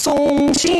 总相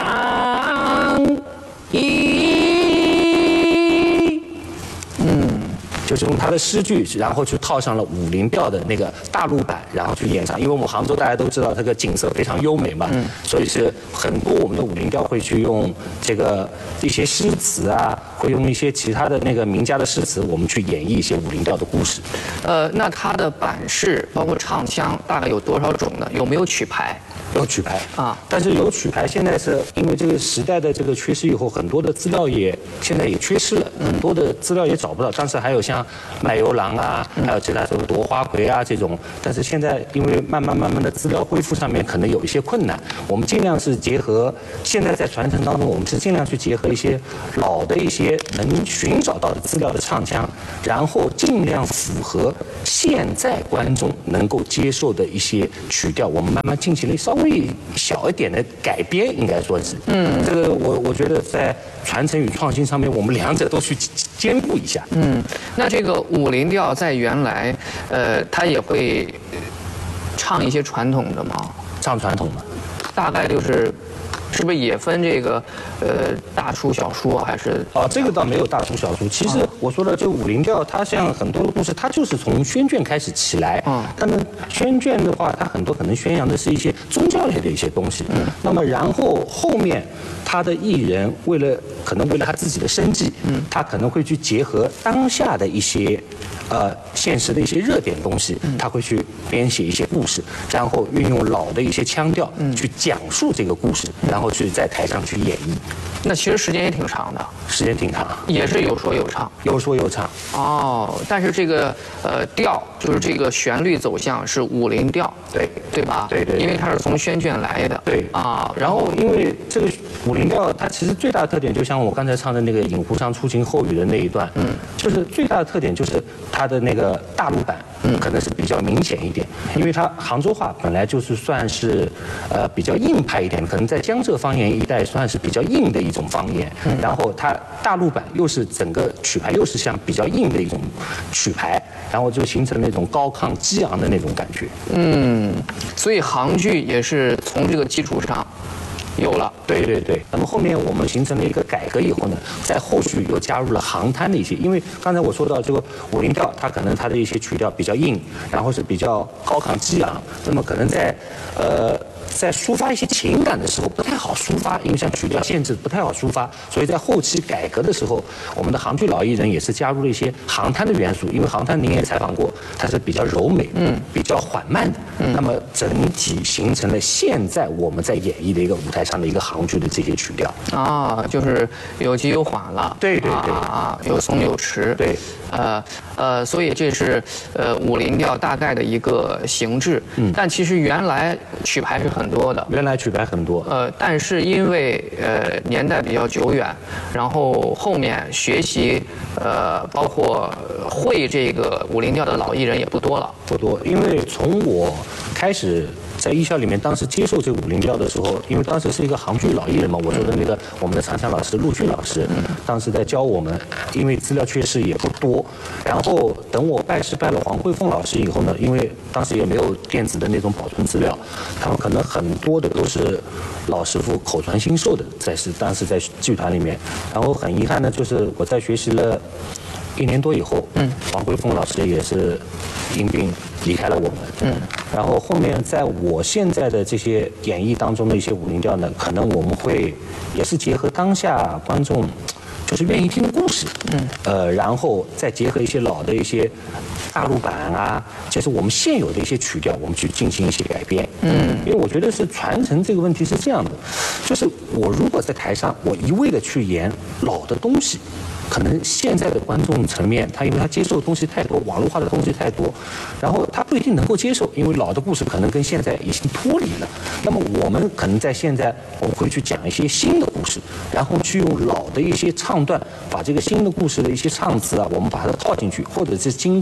依。就是用他的诗句，然后去套上了武林调的那个大陆版，然后去演唱。因为我们杭州大家都知道，这个景色非常优美嘛，所以是很多我们的武林调会去用这个一些诗词啊，会用一些其他的那个名家的诗词，我们去演绎一些武林调的故事。 那它的版式包括唱腔大概有多少种呢？有没有曲牌？ 有曲牌啊， 但是有曲牌，现在是因为这个时代的这个缺失以后，很多的资料也现在也缺失了，很多的资料也找不到。当时还有像卖油郎啊，还有其他什么夺花魁啊这种，但是现在因为慢慢的资料恢复上面可能有一些困难，我们尽量是结合现在在传承当中，我们是尽量去结合一些老的一些能寻找到的资料的唱腔，然后尽量符合现在观众能够接受的一些曲调，我们慢慢进行了稍微小一点的改编，应该说是，这个我觉得在传承与创新上面，我们两者都去兼顾一下。 那这个武林调在原来，它也会唱一些传统的吗？ 唱传统的， 大概就是是不是也分这个大书小书还是？ 这个倒没有大书小书。其实我说的这个武林调，它像很多的故事，它就是从宣卷开始起来。那么宣卷的话，它很多可能宣扬的是一些宗教类的一些东西。那么然后后面他的艺人可能为了他自己的生计，他可能会去结合当下的一些现实的一些热点东西，他会去编写一些故事，然后运用老的一些腔调去讲述这个故事，然后去在台上去演绎。 那其实时间也挺长的， 时间挺长， 也是有说有唱， 有说有唱。 但是这个调就是这个旋律走向是武林调，对吧？ 对， 因为它是从宣卷来的。 对啊，然后因为这个武林调，它其实最大的特点，就像我刚才唱的那个《饮湖上初晴后雨》的那一段，就是最大的特点就是它的那个大陆版，可能是比较明显一点，因为它杭州话本来就是算是比较硬派一点，可能在江浙方言一带算是比较硬的一种方言，然后它大陆版又是整个曲牌又是像比较硬的一种曲牌，然后就形成那种高亢激昂的那种感觉。 所以杭剧也是从这个基础上有了。 对。那么后面我们形成了一个改革以后呢，在后续又加入了杭滩的一些，因为刚才我说到这个武林调，它可能它的一些曲调比较硬，然后是比较高亢激昂，那么可能在抒发一些情感的时候不太好抒发，因为像曲调限制不太好抒发，所以在后期改革的时候，我们的杭剧老艺人也是加入了一些杭滩的元素，因为杭滩您也采访过，它是比较柔美，比较缓慢的，那么整体形成了现在我们在演绎的一个舞台上的一个杭剧的这些曲调就是有急有缓了， 对， 有松有弛， 对， 所以这是武林调大概的一个形制，但其实原来曲牌是很多的， 原来曲牌很多， 但是因为年代比较久远，然后后面学习包括会这个武林调的老艺人也不多了， 因为从我开始在艺校里面，当时接受这个武林调的时候，因为当时是一个杭剧老艺人嘛，我说的那个我们的长枪老师陆军老师，当时在教我们，因为资料缺失也不多，然后等我拜师拜了黄慧凤老师以后呢，因为当时也没有电子的那种保存资料，他们可能很多的都是老师傅口传心授的，当时在剧团里面，然后很遗憾的就是我在学习了1年多以后，黄慧凤老师也是因病离开了我们，然后后面在我现在的这些演绎当中的一些武林调呢，可能我们会也是结合当下观众就是愿意听的故事，然后再结合一些老的一些大陆版啊，就是我们现有的一些曲调，我们去进行一些改编，因为我觉得是传承这个问题是这样的，就是我如果在台上我一味的去演老的东西，可能现在的观众层面，因为他接受的东西太多，网络化的东西太多，然后他不一定能够接受，因为老的故事可能跟现在已经脱离了。那么我们可能在现在，我们会去讲一些新的故事，然后去用老的一些唱段，把这个新的故事的一些唱词啊，我们把它套进去，或者是经过一些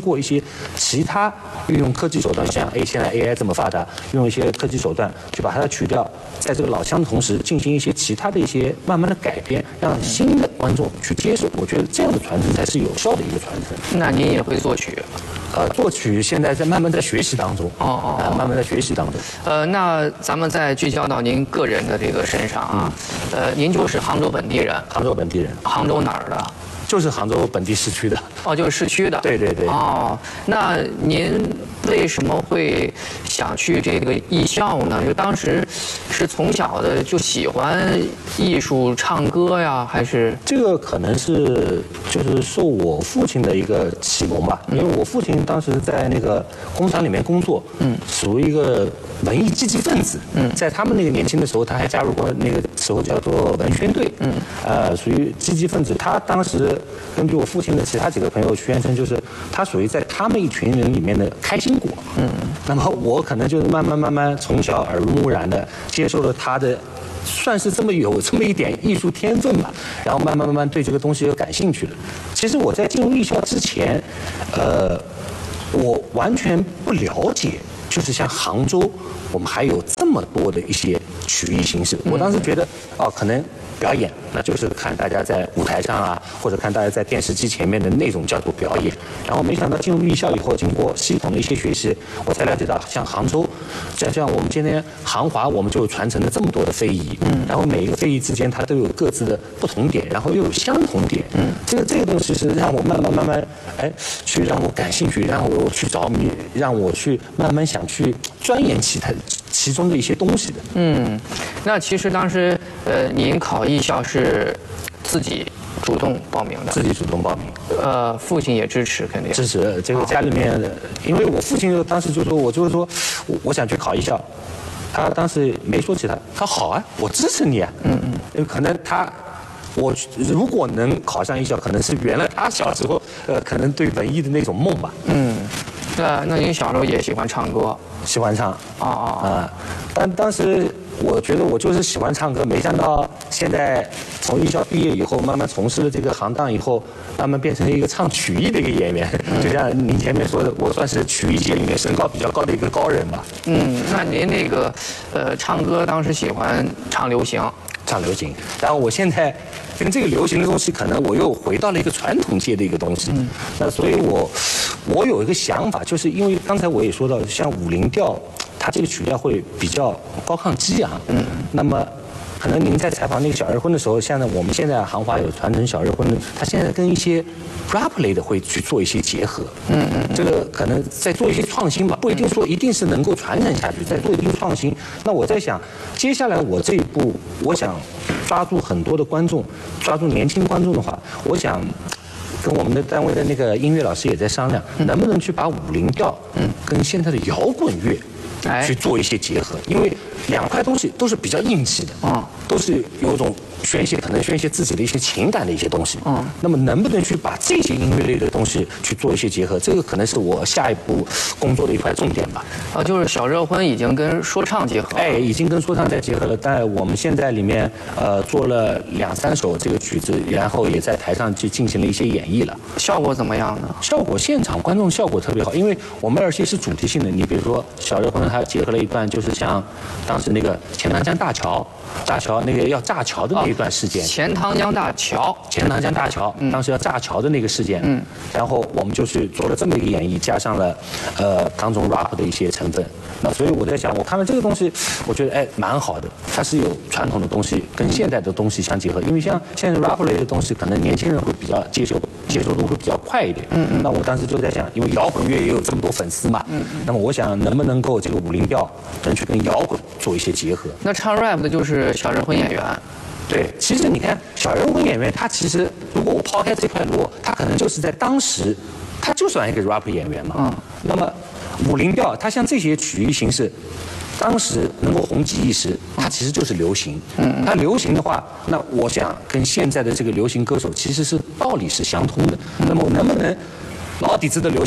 其他运用科技手段，像现在 AI 这么发达，用一些科技手段去把它去掉，在这个老腔的同时进行一些其他的一些慢慢的改编，让新的观众去接受。我觉得这样的传承才是有效的一个传承。 那您也会作曲？ 作曲现在慢慢在学习当中。慢慢在学习当中。 那咱们再聚焦到您个人的这个身上啊。您就是杭州本地人。 杭州本地人。 杭州哪儿的？ 就是杭州本地市区的。 就是市区的。 对。 那您为什么会想去这个艺校呢？就当时是从小的就喜欢艺术、唱歌呀，还是？ 这个可能是就是受我父亲的一个启蒙吧，因为我父亲当时在那个工厂里面工作，属于一个文艺积极分子，在他们那个年轻的时候，他还加入过那个时候叫做文宣队，属于积极分子。他当时根据我父亲的其他几个朋友宣称，就是他属于在他们一群人里面的开心果。那么我可能就是慢慢从小耳濡目染的接受了他的，算是有这么一点艺术天分吧，然后慢慢对这个东西又感兴趣了。其实我在进入艺校之前，我完全不了解，就是像杭州，我们还有这么多的一些曲艺形式。我当时觉得，可能表演，那就是看大家在舞台上啊，或者看大家在电视机前面的那种叫做表演。然后没想到进入艺校以后，经过系统的一些学习，我才了解到，像杭州，像我们今天杭华，我们就传承了这么多的非遗，然后每一个非遗之间它都有各自的不同点，然后又有相同点。这个东西是让我慢慢，去让我感兴趣，让我去着迷，让我去慢慢想去钻研其中的一些东西的。 那其实当时您考艺校是自己主动报名的？ 自己主动报名。 父亲也支持，肯定支持。这个家里面，因为我父亲当时就说，我想去考艺校，他当时没说起他说好啊，我支持你啊。可能我如果能考上艺校，可能是圆了他小时候可能对文艺的那种梦吧。 那您小时候也喜欢唱歌？ 喜欢唱。但当时我觉得我就是喜欢唱歌，没想到现在从艺校毕业以后，慢慢从事了这个行当以后，慢慢变成了一个唱曲艺的一个演员。就像您前面说的，我算是曲艺界里面身高比较高的一个高人吧。 那您那个唱歌当时喜欢唱流行？ 唱流行，然后我现在跟这个流行的东西，可能我又回到了一个传统界的一个东西。那所以我有一个想法，就是因为刚才我也说到，像五零调，它这个曲调会比较高亢激昂。那么可能您在采访那个小二婚的时候，我们现在杭华有传承小二婚的，它现在跟一些 rap 类的会去做一些结合。这个可能在做一些创新吧，不一定说一定是能够传承下去，在做一定创新。那我在想，接下来我这一步，我想抓住很多的观众，抓住年轻观众的话，我想跟我们的单位的那个音乐老师也在商量，能不能去把50调跟现在的摇滚乐去做一些结合，因为两块东西都是比较硬气的，都是有种可能宣泄自己的一些情感的一些东西。那么能不能去把这些音乐类的东西去做一些结合？这个可能是我下一步工作的一块重点吧。 就是小热婚已经跟说唱结合了。 已经跟说唱在结合了。但我们现在里面做了2、3首这个曲子，然后也在台上去进行了一些演绎了。 效果怎么样呢？ 效果现场观众效果特别好，因为我们而且是主题性的。你比如说小热婚还结合了一段，就是像当时那个钱塘江大桥那个要炸桥的那一段事件。 钱塘江大桥， 当时要炸桥的那个事件。然后我们就是做了这么一个演绎，加上了当中 rap 的一些成分。那所以我在想，我看了这个东西，我觉得蛮好的，它是有传统的东西跟现代的东西相结合。因为像现在 rap 类的东西，可能年轻人会比较接受度会比较快一点。那我当时就在想，因为摇滚乐也有这么多粉丝嘛，那么我想能不能够这个50调能去跟摇滚做一些结合。 那唱 rap 的就是小热婚演员。 对，其实你看小人物演员，他其实如果我抛开这块路，他可能就是在当时，他就算一个 rap 演员嘛。那么50调，他像这些曲艺形式，当时能够红极一时，它其实就是流行。它流行的话，那我想跟现在的这个流行歌手其实是道理是相通的。那么能不能老底子的流行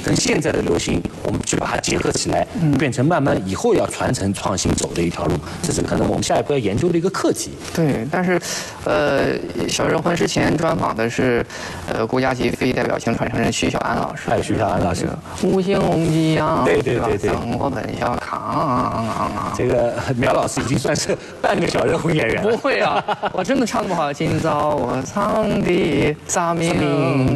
跟现在的流行，我们去把它结合起来，变成慢慢以后要传承创新走的一条路，这是可能我们下一步要研究的一个课题。 对，但是，小人魂之前专访的是，国家级非代表性传承人徐小安老师。 徐小安老师， 五星红旗扬， 对， 生活本小康。 这个苗老师已经算是半个小人魂演员了。 不会啊，我真的唱那么好，今早我唱的撒命。